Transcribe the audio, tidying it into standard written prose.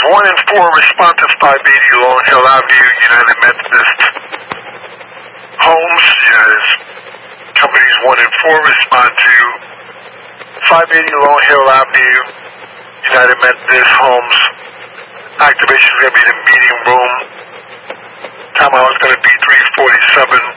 1 and 4 respond to 580 Long Hill Avenue, United Methodist Homes. United Companies 1 and 4 respond to 580 Long Hill Avenue, United Methodist Homes. Activation is going to be the meeting room. Time out is going to be 3:47.